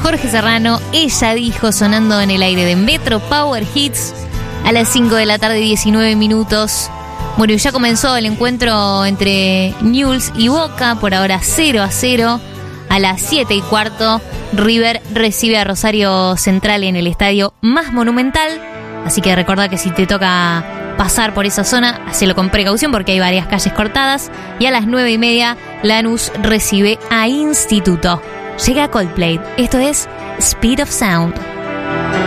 Jorge Serrano, Ella Dijo, sonando en el aire de Metro Power Hits a las 5 de la tarde, 19 minutos. Bueno, ya comenzó el encuentro entre Newell's y Boca, por ahora 0-0. A las 7:15, River recibe a Rosario Central en el estadio más monumental. Así que recordá que si te toca pasar por esa zona, hacelo con precaución porque hay varias calles cortadas. Y a las 9:30, Lanús recibe a Instituto. Llega Coldplay. Esto es Speed of Sound.